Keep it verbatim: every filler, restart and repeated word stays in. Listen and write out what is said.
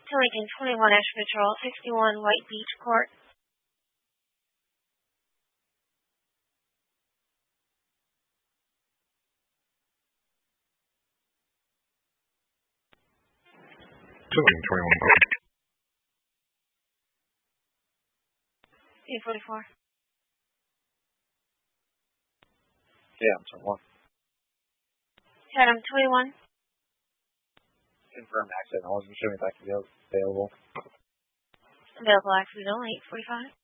to Lincoln twenty-one Extra Patrol, sixty-one White Beach Court. To Lincoln twenty-one Park. eight forty-four. Yeah, I'm twenty-one. Chatham twenty-one. Confirmed accident. I wasn't sure if that could be available. Available accident only, eight forty-five.